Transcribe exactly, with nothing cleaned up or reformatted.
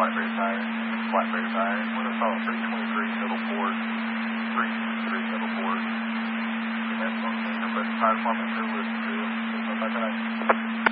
flat-base tire. Flat-base tire. We're going to call it three twenty-three middle port. three twenty-three middle port. And that's on cleaner, but tire department crew listen to them.